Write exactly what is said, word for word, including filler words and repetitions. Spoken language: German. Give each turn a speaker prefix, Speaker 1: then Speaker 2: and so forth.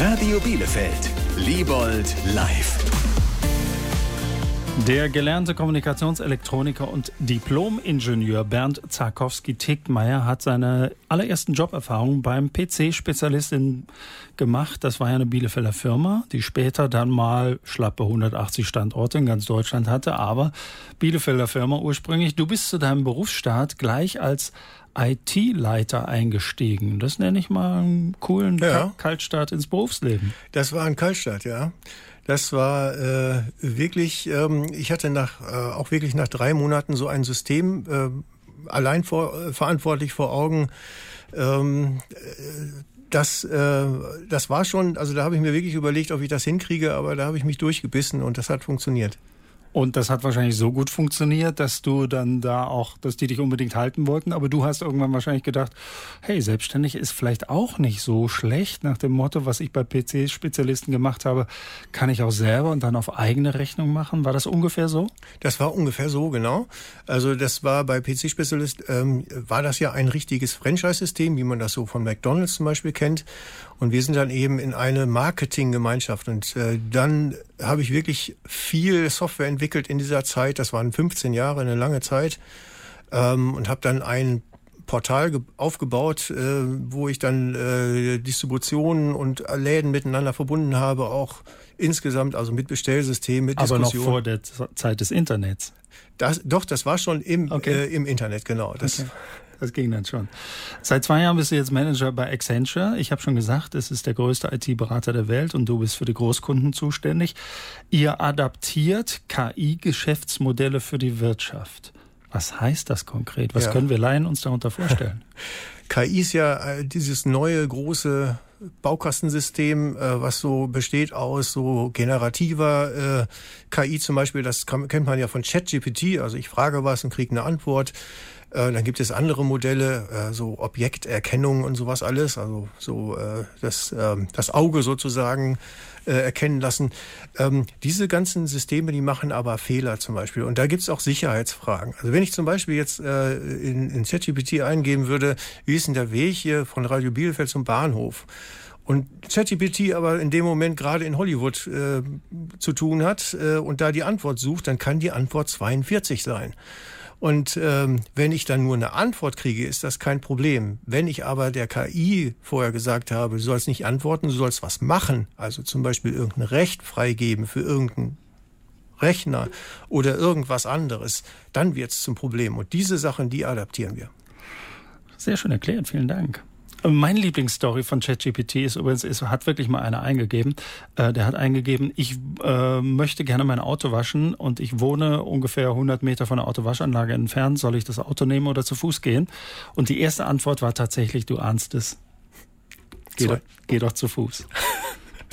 Speaker 1: Radio Bielefeld. Liebold live.
Speaker 2: Der gelernte Kommunikationselektroniker und Diplom-Ingenieur Bernd Zarkowski-Tickmeyer hat seine allerersten Joberfahrungen beim P C-Spezialistin gemacht. Das war ja eine Bielefelder Firma, die später dann mal schlappe hundertachtzig Standorte in ganz Deutschland hatte, aber Bielefelder Firma ursprünglich. Du bist zu deinem Berufsstart gleich als I T-Leiter eingestiegen. Das nenne ich mal einen coolen
Speaker 3: ja.
Speaker 2: Kaltstart ins Berufsleben.
Speaker 3: Das war ein Kaltstart, ja. Das war äh, wirklich, ähm, ich hatte nach äh, auch wirklich nach drei Monaten so ein System äh, allein vor, äh, verantwortlich vor Augen. Ähm, äh, das, äh, das war schon, also da habe ich mir wirklich überlegt, ob ich das hinkriege, aber da habe ich mich durchgebissen und das hat funktioniert.
Speaker 2: Und das hat wahrscheinlich so gut funktioniert, dass du dann da auch, dass die dich unbedingt halten wollten. Aber du hast irgendwann wahrscheinlich gedacht, hey, selbstständig ist vielleicht auch nicht so schlecht. Nach dem Motto, was ich bei P C-Spezialisten gemacht habe, kann ich auch selber und dann auf eigene Rechnung machen. War das ungefähr so?
Speaker 3: Das war ungefähr so, genau. Also das war bei P C-Spezialist, ähm, war das ja ein richtiges Franchise-System, wie man das so von McDonald's zum Beispiel kennt. Und wir sind dann eben in eine Marketinggemeinschaft. Und äh, dann habe ich wirklich viel Software entwickelt in dieser Zeit. Das waren fünfzehn Jahre, eine lange Zeit. Ähm, und habe dann ein Portal ge- aufgebaut, äh, wo ich dann äh, Distributionen und Läden miteinander verbunden habe. Auch insgesamt, also mit Bestellsystem, mit
Speaker 2: Aber
Speaker 3: Diskussion.
Speaker 2: noch vor der Zeit des Internets?
Speaker 3: Das, doch, das war schon im,
Speaker 2: okay.
Speaker 3: äh, im Internet, genau. Das
Speaker 2: okay. Das ging dann schon. Seit zwei Jahren bist du jetzt Manager bei Accenture. Ich habe schon gesagt, es ist der größte I T-Berater der Welt und du bist für die Großkunden zuständig. Ihr adaptiert K I-Geschäftsmodelle für die Wirtschaft. Was heißt das konkret? Was ja. können wir Laien uns darunter vorstellen?
Speaker 3: K I ist ja dieses neue, große Baukastensystem, äh, was so besteht aus so generativer äh, K I zum Beispiel. Das kann, kennt man ja von ChatGPT. Also ich frage was und kriege eine Antwort. Äh, dann gibt es andere Modelle, äh, so Objekterkennung und sowas alles. Also so äh, das, äh, das Auge sozusagen äh, erkennen lassen. Ähm, diese ganzen Systeme, die machen aber Fehler zum Beispiel. Und da gibt es auch Sicherheitsfragen. Also wenn ich zum Beispiel jetzt äh, in, in ChatGPT eingeben würde, wie ist denn der Weg hier von Radio Bielefeld zum Bahnhof? Und ChatGPT aber in dem Moment gerade in Hollywood äh, zu tun hat äh, und da die Antwort sucht, dann kann die Antwort zweiundvierzig sein. Und ähm, wenn ich dann nur eine Antwort kriege, ist das kein Problem. Wenn ich aber der K I vorher gesagt habe, du sollst nicht antworten, du sollst was machen, also zum Beispiel irgendein Recht freigeben für irgendeinen Rechner oder irgendwas anderes, dann wird es zum Problem. Und diese Sachen, die adaptieren wir.
Speaker 2: Sehr schön erklärt, vielen Dank. Meine Lieblingsstory von ChatGPT ist übrigens, ist, hat wirklich mal einer eingegeben. Äh, der hat eingegeben, ich äh, möchte gerne mein Auto waschen und ich wohne ungefähr hundert Meter von der Autowaschanlage entfernt. Soll ich das Auto nehmen oder zu Fuß gehen? Und die erste Antwort war tatsächlich, du ahnst es. Geh, doch, geh doch zu Fuß.